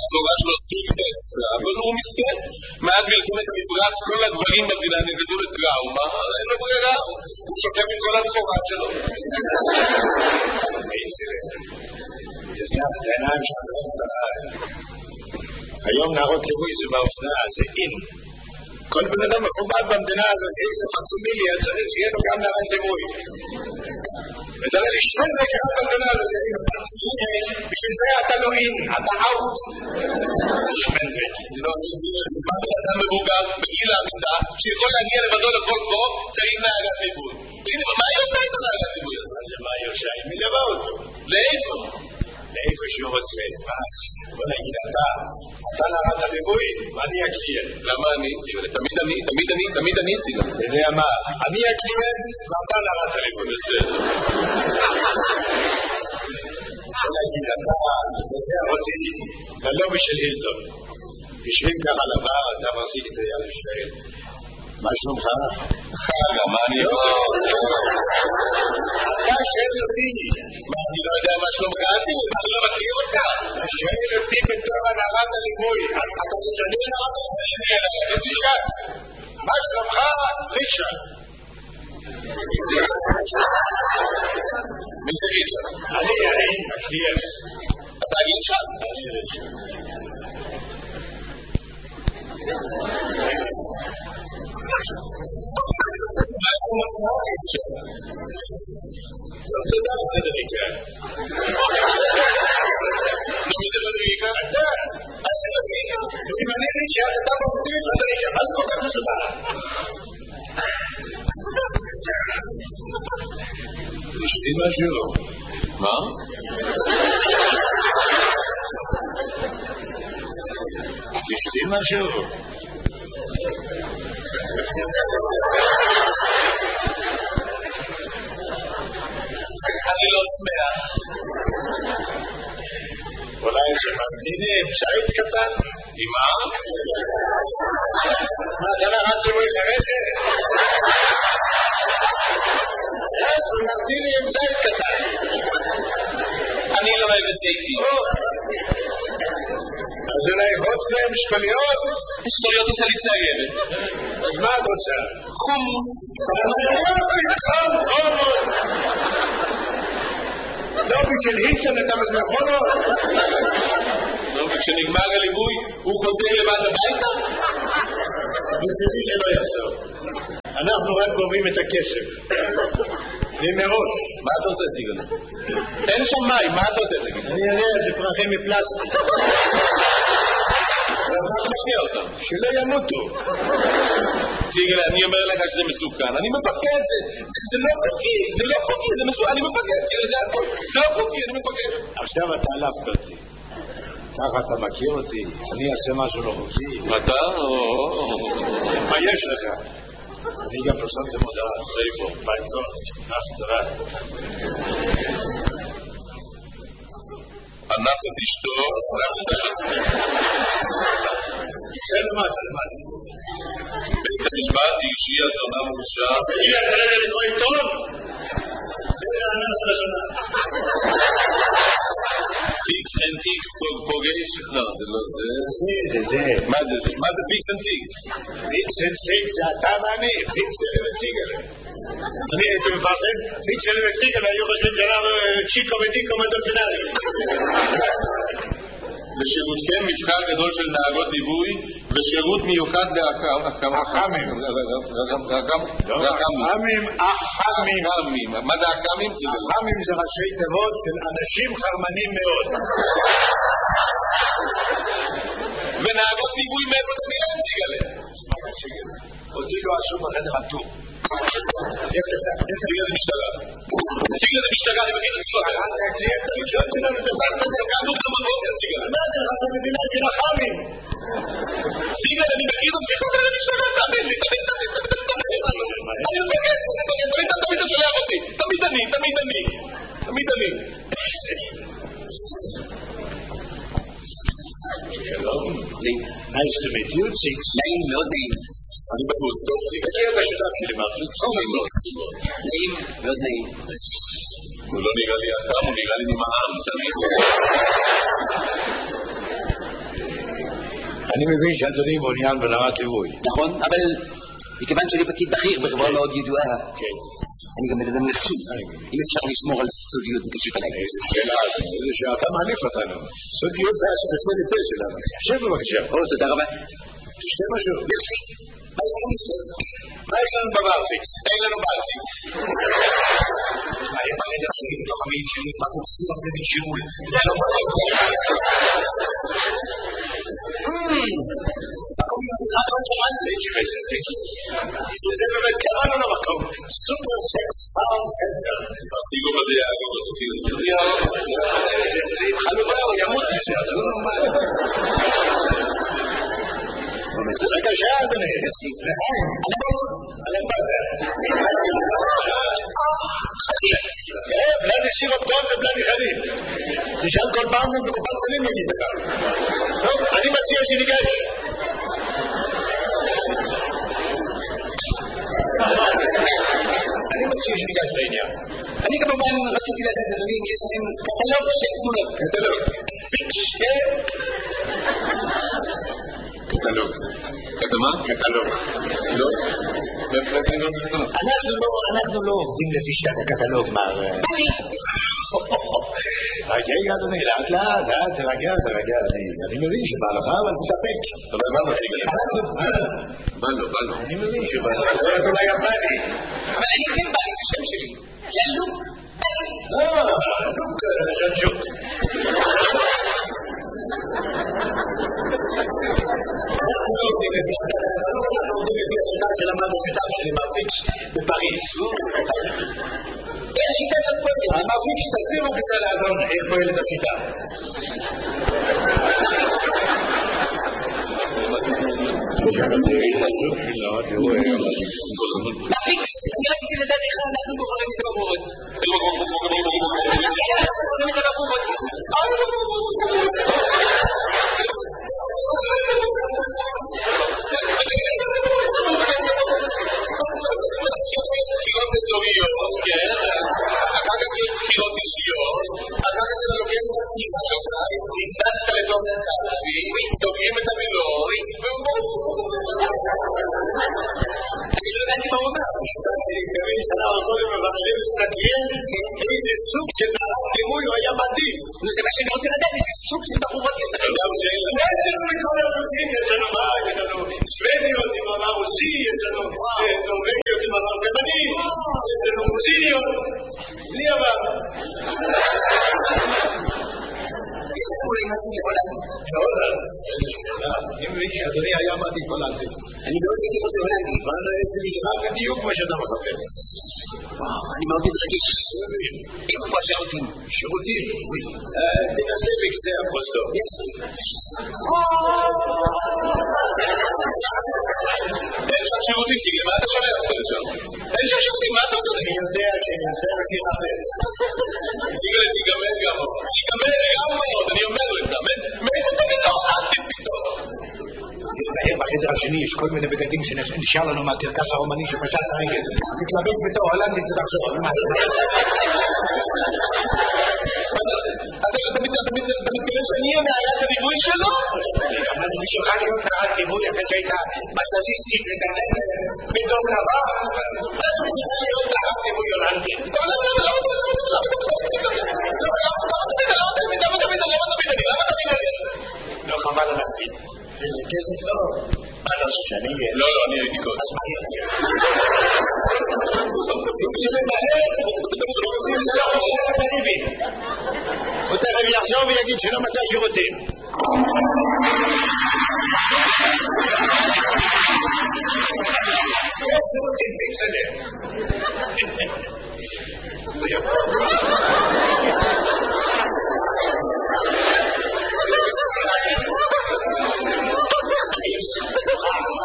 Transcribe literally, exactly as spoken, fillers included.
הסחורה שלו סוג בצע, אבל הוא מסכן. מאז מלחמת המפרץ כל הגברים במדינה נכנסו לטראומה, אין לו ברירה, הוא שוקם עם כל הסחורה שלו. תפתח את העיניים שלך ולא תתחל. היום נערות ליווי זה באופנה, זה אין. כל בן אדם מכובד במדינה הזאת, איזה פקסימיליה צריך שיהיה לו גם נערת ליווי. ותראה לי שני דקה במדינה הזאת, בשביל זה אתה לא אין, אתה אאוט. שמן דקה. מה שאתה מבוגר בגיל העמידה, שיכול להגיע לבדו לכל פה, צריך נערת ליווי. תגידי, מה היא עושה את הנערת ליווי? מה היא עושה? היא מלווה אותו. לאיפה? לאיפה שהוא רוצה. אז בוא נגיד אתה, אתה נערת הליווי ואני הקליינט. למה אני אציג? תמיד אני, תמיד אני, תמיד אני אציג. אתה יודע מה? אני הקליינט ואתה נערת הליווי. בסדר. בוא נגיד אתה, תודה אותי ללובי של הילטון. יושבים ככה לבר, אתה מחזיק את היד ושואל. מה שלומך? חגה, מה אני... לא, לא. אתה שואל אותי. מה, אני לא יודע מה שלומך אצי? אני לא מכיר אותך. אתה שואל אותי בתור הנערת הליווי. אתה משנה נערת הליווי? אני אלך, תשאל. מה שלומך? ריצ'רד. מי זה ריצ'רד? אני, אני, הקליינט. אתה ריצ'רד? אני ריצ'רד. טוב, תודה פדריקה. נו, מי זה פדריקה? אתה. אם אני ריצ'רד, אתה מוביל פדריקה. מה זה כל כך מסובך? תשתי משהו. מה? תשתי משהו. אני לא צמאה. אולי שממתיני עם שעית קטן? עם מה? מה, אתה נערת ליווי חרדת? ממתיני עם שעית קטן. אני לא אוהב את זיתי. אז אולי וודקה עם שקוליות? שקוליות עושה לי ציירת. אז מה את רוצה? חומוס. חום, חומוס. לא בשביל הילטון אתה מזמן חומוס? לא, וכשנגמר הליווי הוא חוזר לבד הביתה? בשבילי שלא יחזור. אנחנו רק גובים את הכסף. ומראש. מה אתה עושה, סיגל? אין שם מים, מה אתה עושה, סיגל? אני יודע, זה פרחים מפלסטיק. מה אתה מכיר אותם? שלא ימותו. סיגל, אני אומר לך שזה מסוכן. אני מפקד, זה לא חוקי, זה לא חוקי, זה מסוכן. אני מפקד, סיגל, זה הכל. זה לא חוקי, אני מפקד. עכשיו אתה עלפת אותי. ככה אתה מכיר אותי. אני אעשה משהו לא חוקי. אתה? מה יש לך? אני גם פרסמתי מודעה. איפה? בעיתון. אך תודה. אנס את אשתו, רק את השם. זה למד, למד. בית המשפט שהיא הזונה מורשה. היא כרגע לקרוא עיתון? זה אנס לזונה. פיקס אנד טיקס פוגש? לא, זה לא זה. זה זה. מה זה זה? מה זה פיקס אנד טיקס? פיקס אנד טיקס זה אתה ואני. פיקס אנד ציגל. אני הייתי מפרסם, פיקס אנד ציגל היו חושבים שאנחנו צ'יקו ודיקו מדולפינרי. לשירותכם מבחר גדול של נהגות ליווי ושירות מיוחד לאחמים. אחמים. אחמים, אחמים. מה זה אחמים? אחמים זה ראשי תיבות של אנשים חרמנים מאוד. ונהגות ליווי מאיפה אתה מילה ציגלה? אותי לא עשו בחדר הטור. ציגלה זה משטרה. ציגלה זה משטרה, אני מכיר את סודר. מה זה הקליינט הראשון שלנו? תפסת את זה. קמנו כמה בוקר ציגלה. מה זה לך במדינה של אחמים? ציגלה, אני מכיר את סודר למשטרה, תמיד לי, תמיד, תמיד, תמיד, תמיד, אני מפקד, תמיד, תמיד אתה שולח אותי. תמיד אני, תמיד אני. תמיד אני. שלום. Nice to meet you, Six. נעים מאוד נעים. אני בחוץ, טוב, ציגלה. תכיר את השותף שלי מהפליק. נעים, מאוד נעים. הוא לא נראה לי אדם, הוא נראה לי נמעם, תמיד. אני מבין שאדוני מעוניין ברמת ליווי. נכון, אבל מכיוון שאני פקיד בכיר בחברה מאוד ידועה, כן. אני גם מדבר נשוי. אם אפשר לשמור על סודיות בקשר אליי. איזה שאלה, איזה שאתה מעליף אותנו. סודיות זה הספציאליטה שלנו. שב בבקשה. או, תודה רבה. תשתה משהו. מרסי. מה יש לנו בברפיקס? אין לנו ברציקס. מה הם הרגע שלי בתוך המעיד שלי? מה קורסים הרבה מג'ימול? זה באמת קראנו למקום סופר סקס סאונד סנטר. הסיגו בזה יעגו ותוציא זה התחלו בו, ימות מזה, אתה לא נורמל. רגע שעה אדוני. חליף. בלדי סירופ טוב זה בלדי חליף. תשאל כל פעם בקופת חולים נגיד לך. טוב, אני מציע שניגש. אני מציע שניגש לעניין. אני כמובן רציתי לדעת אדוני אם יש לכם קטלוג של תמונות. קטלוג. פיקס. קטלוג. קטמה? קטלוג. לא? אנחנו לא עובדים לפי שיטת הקטלוג, מר... רגע, אדוני, לאט לאט, לאט, תרגע, תרגע, אני מבין שבא לך, אבל תתאפק. אבל מה מציג לי? בא לו, בא לו. אני מבין שבא לך, אתה אולי יפני. אבל אני כן בא לי, זה שם שלי. זה לוק. אה, לוק ז'נג'וק. שלמדנו שיטה שלי מרפיקס בפריז. איך השיטה הזאת פועלת? המרפיקס תסביר רק בצד האדון איך פועלת השיטה. מרפיקס, אני רציתי לדעת איך אנחנו בוחרים את הבחורות. איך אנחנו בוחרים את הבחורות? בחירות אזוריות, כן? אחר כך יש בחירות אישיות, אחר כך אתה לוקח את הפנימה שלך, נכנסת לתוך הקלפי, סוגרים את המילוי, אני לא הבנתי מה הוא אומר. אנחנו קודם מבחרים מסתכלים, איזה סוג של ליווי הוא היה מדהים. זה מה שאני רוצה לדעת, איזה סוג של בחורות יש לכם. יש לנו מכל הרבים, יש לנו מה, יש לנו סוודיות עם אמר רוסי, יש לנו נורווגיות עם אמר תימני, יש לנו רוסיניות, בלי אבל. אולי משהו מהולנד. הולנד? אני מבין שאדוני היה מעדיף הולנדי. אני מאוד הייתי רוצה הולנדי. מה בדיוק מה שאתה מחפש? אני מאוד מתרגש. איפה פה השירותים? שירותים? תנסה בקצה הפרוזדור. אין שם שירותים, ציגל, מה אתה שולח אותך לשם? אין שם שירותים, מה אתה עושה? אני יודע שאני יותר שיחפש. ציגל, זה ייגמר גם מאוד. ייגמר גם מאוד, אני אומר לך. מאיפה תמיד לא? אל תפתור. בחדר השני יש כל מיני בגדים שנשאר לנו מהקרקס הרומני שפשט הרגל. תתלבט בתור הולנדית ותחזור. אתה מתכוון שאני אהיה נערת הליווי שלו? אבל בשבילך להיות נערת ליווי אחרי שהייתה בסזיסטית וגננת בדום לבא, אז בשבילך להיות נערת ליווי הולנדית. למה תמיד? למה תמיד? למה תמיד? למה תמיד? לא חבל על הפית. איזה כסף טוב. מה אתה חושב שאני אהיה? לא, לא, אני הייתי קודם. אז מה יהיה? אם זה למהר, אם זה לא חושב את הריבים. הוא תכף יחזור ויגיד שלא מצא שירותים. יש שירותים, פיקסלר.